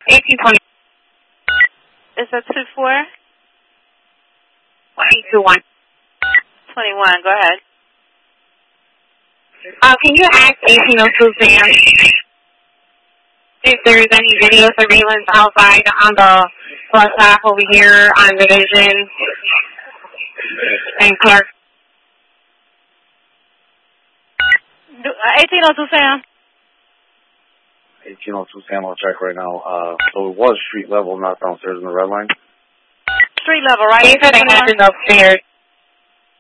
1820. Is that 24? 821. 21, go ahead. Can you ask 1802 Sam if there is any video surveillance outside on the bus stop over here on Division and Clark? 1802 Sam. 1802 Sam, I'll check right now. So it was street level, not downstairs in the red line. Street level, right? They said it happened upstairs.